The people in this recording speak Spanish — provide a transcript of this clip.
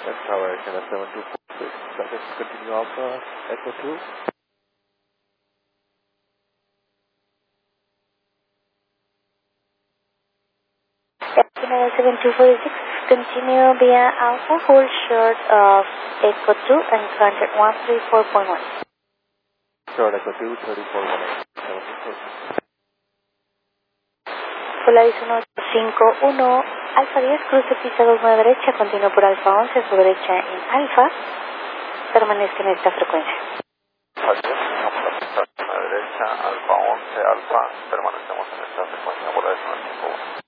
That's Tower Action at 7246. Second, continue Alpha, Echo 2. Tower 7246, continue via Alpha, hold short of Echo 2 and contact 134.1. Short Echo 2, 3418. 7246. Polaris 151, Alfa 10, cruce pista 29 derecha, continúa por Alfa 11, su derecha en Alfa, permanezca en esta frecuencia. Así es, señor, por la pista a la derecha, Alfa 11, Alfa, permanecemos en esta frecuencia, Polaris 151.